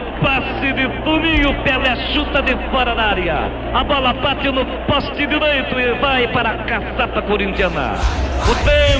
passe de Toninho, Pelé chuta de fora da área. A bola bate no poste direito e vai para a caçapa corintiana. O tempo